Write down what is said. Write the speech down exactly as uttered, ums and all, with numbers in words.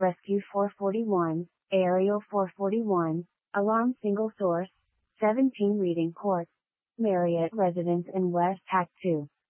Rescue four forty-one, Aerial four forty-one, Alarm single source, seventeen Reading Court, Marriott Residence in West Hack two.